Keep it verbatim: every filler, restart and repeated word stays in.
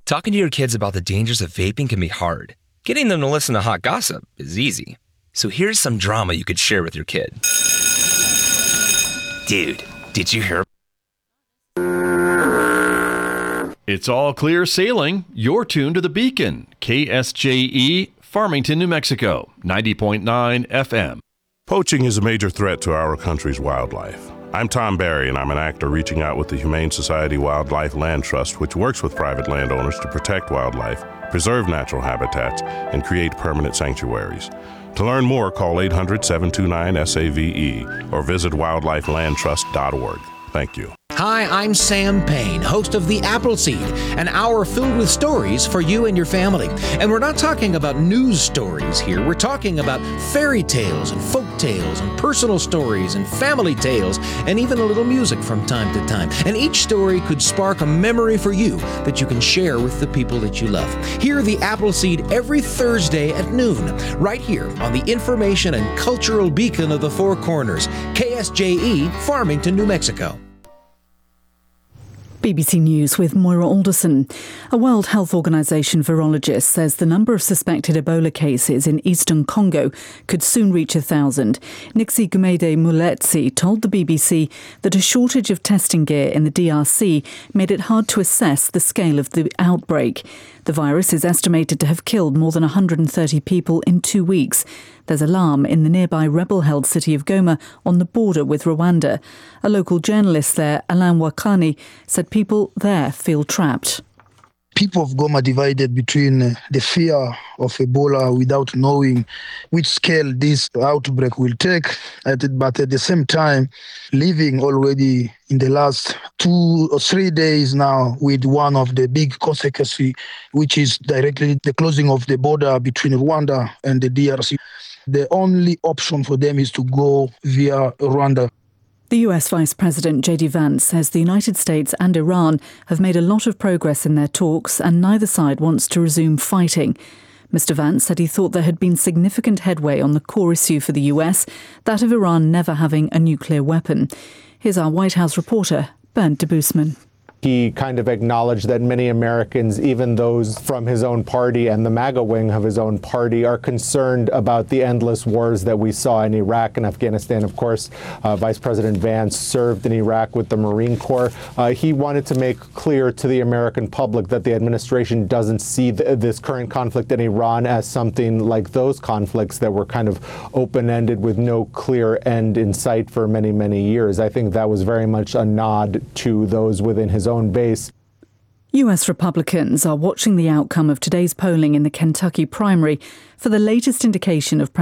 Talking to your kids about the dangers of vaping can be hard. Getting them to listen to hot gossip is easy. So here's some drama you could share with your kid. Dude, did you hear? It's all clear sailing. You're tuned to The Beacon, K S J E, Farmington, New Mexico, ninety point nine F M. Poaching is a major threat to our country's wildlife. I'm Tom Barry, and I'm an actor reaching out with the Humane Society Wildlife Land Trust, which works with private landowners to protect wildlife, preserve natural habitats, and create permanent sanctuaries. To learn more, call eight hundred, seven two nine, S A V E or visit wildlife land trust dot org. Thank you. Hi, I'm Sam Payne, host of The Appleseed, an hour filled with stories for you and your family. And we're not talking about news stories here. We're talking about fairy tales and folk tales and personal stories and family tales and even a little music from time to time. And each story could spark a memory for you that you can share with the people that you love. Hear The Appleseed every Thursday at noon, right here on the information and cultural beacon of the Four Corners, K S J E, Farmington, New Mexico. B B C News with Moira Alderson. A World Health Organization virologist says the number of suspected Ebola cases in eastern Congo could soon reach a thousand. Nixie Gumede Muletsi told the B B C that a shortage of testing gear in the D R C made it hard to assess the scale of the outbreak. The virus is estimated to have killed more than one hundred thirty people in two weeks. There's alarm in the nearby rebel-held city of Goma on the border with Rwanda. A local journalist there, Alain Wakani, said people there feel trapped. People of Goma divided between uh, the fear of Ebola without knowing which scale this outbreak will take, but at the same time, living already in the last two or three days now with one of the big consequences, which is directly the closing of the border between Rwanda and the D R C. The only option for them is to go via Rwanda. The U S Vice President J D Vance says the United States and Iran have made a lot of progress in their talks and neither side wants to resume fighting. Mister Vance said he thought there had been significant headway on the core issue for the U S, that of Iran never having a nuclear weapon. Here's our White House reporter, Bernd Debusman. He kind of acknowledged that many Americans, even those from his own party and the MAGA wing of his own party, are concerned about the endless wars that we saw in Iraq and Afghanistan. Of course, uh, Vice President Vance served in Iraq with the Marine Corps. Uh, he wanted to make clear to the American public that the administration doesn't see th- this current conflict in Iran as something like those conflicts that were kind of open-ended with no clear end in sight for many, many years. I think that was very much a nod to those within his own base. U S Republicans are watching the outcome of today's polling in the Kentucky primary for the latest indication of